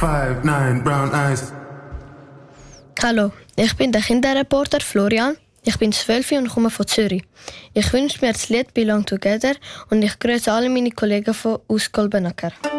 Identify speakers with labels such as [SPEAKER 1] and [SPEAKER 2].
[SPEAKER 1] 5'9", brown eyes.
[SPEAKER 2] Hallo, ich bin der Kinderreporter Florian. Ich bin 12 und komme von Zürich. Ich wünsche mir das Lied «Belong Together» und ich grüße alle meine Kollegen aus Golbenacker.